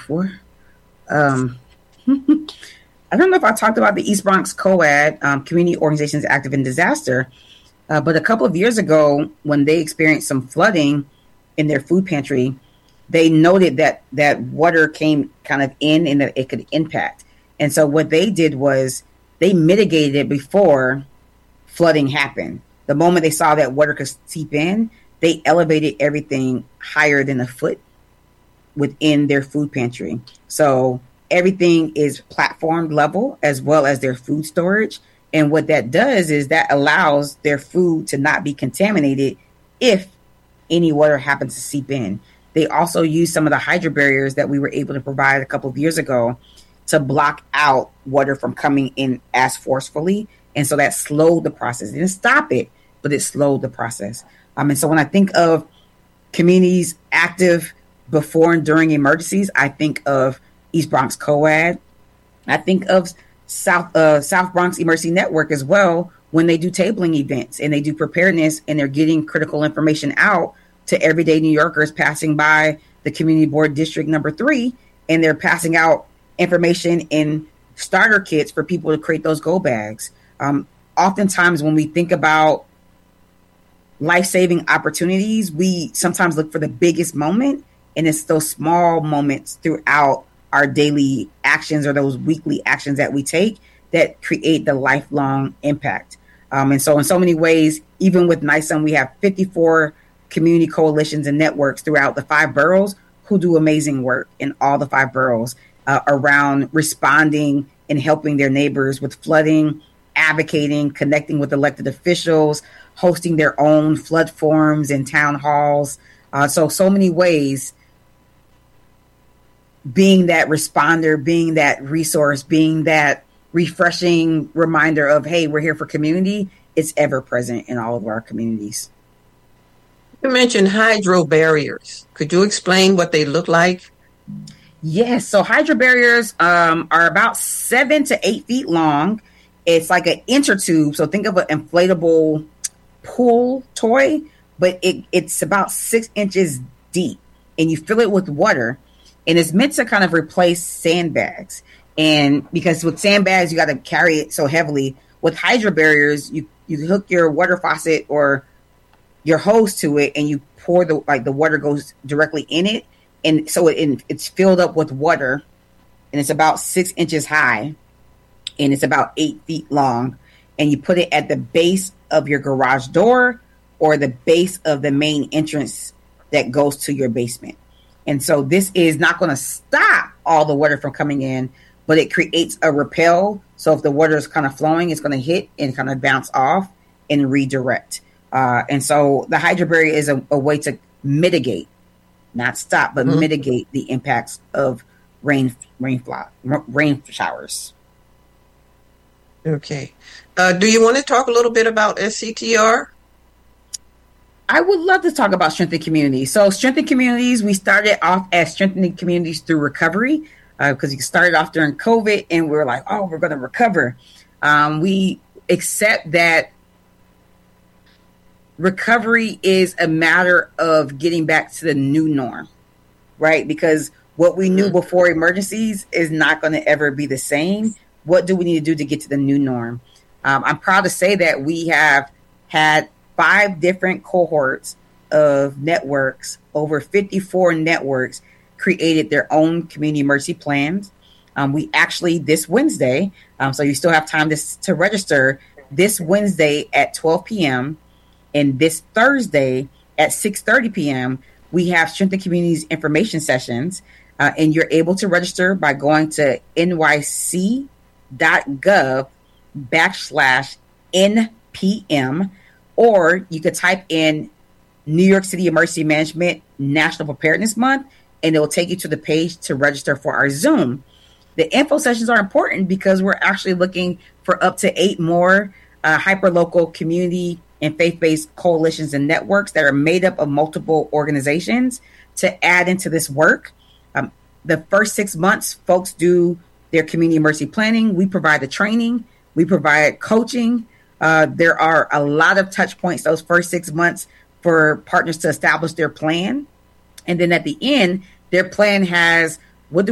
before. I don't know if I talked about the East Bronx COAD, Community Organizations Active in Disaster, but a couple of years ago, when they experienced some flooding in their food pantry, they noted that water came kind of in and that it could impact. And so what they did was they mitigated it before flooding happened. The moment they saw that water could seep in, they elevated everything higher than a foot within their food pantry. So everything is platform level as well as their food storage. And what that does is that allows their food to not be contaminated if any water happens to seep in. They also use some of the hydro barriers that we were able to provide a couple of years ago to block out water from coming in as forcefully. And so that slowed the process. It didn't stop it, but it slowed the process. And so when I think of communities active before and during emergencies, I think of East Bronx COAD. I think of South Bronx Emergency Network as well, when they do tabling events and they do preparedness and they're getting critical information out to everyday New Yorkers passing by the Community Board District number 3, and they're passing out information in starter kits for people to create those go bags. Oftentimes when we think about life-saving opportunities, we sometimes look for the biggest moment, and it's those small moments throughout our daily actions or those weekly actions that we take that create the lifelong impact. And so in so many ways, even with NYSUM, we have 54 community coalitions and networks throughout the 5 boroughs who do amazing work in all the 5 boroughs around responding and helping their neighbors with flooding, advocating, connecting with elected officials, hosting their own flood forums and town halls. So many ways, being that responder, being that resource, being that refreshing reminder of, hey, we're here for community. It's ever present in all of our communities. You mentioned hydro barriers. Could you explain what they look like? Yes. So hydro barriers are about 7 to 8 feet long. It's like an intertube. So think of an inflatable pool toy, but it's about 6 inches deep, and you fill it with water. And it's meant to kind of replace sandbags. And because with sandbags, you got to carry it so heavily. With hydro barriers, you hook your water faucet or your hose to it, and you pour the water goes directly in it. And so it's filled up with water, and it's about 6 inches high, and it's about 8 feet long. And you put it at the base of your garage door or the base of the main entrance that goes to your basement. And so this is not going to stop all the water from coming in, but it creates a repel. So if the water is kind of flowing, it's going to hit and kind of bounce off and redirect. And so the hydro barrier is a way to mitigate, not stop, but mitigate the impacts of rain showers. Okay. Do you want to talk a little bit about SCTR? I would love to talk about Strengthen Communities. So Strengthen Communities, we started off as Strengthening Communities through Recovery because we started off during COVID and we were like, oh, we're going to recover. We accept that recovery is a matter of getting back to the new norm, right? Because what we knew before emergencies is not going to ever be the same. What do we need to do to get to the new norm? I'm proud to say that we have had 5 different cohorts of networks, over 54 networks created their own community emergency plans. We actually, this Wednesday, so you still have time to register, this Wednesday at 12 p.m. and this Thursday at 6:30 p.m., we have Strengthen Communities information sessions, and you're able to register by going to nyc.gov/NPM, or you could type in New York City Emergency Management National Preparedness Month, and it will take you to the page to register for our Zoom. The info sessions are important because we're actually looking for up to 8 more hyperlocal community and faith-based coalitions and networks that are made up of multiple organizations to add into this work. The first 6 months, folks do their community emergency planning. We provide the training. We provide coaching. There are a lot of touch points those first 6 months for partners to establish their plan. And then at the end, their plan has